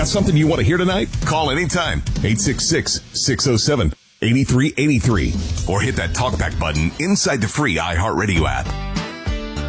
Got something you want to hear tonight? Call anytime. 866-607-8383. Or hit that talkback button inside the free iHeartRadio app.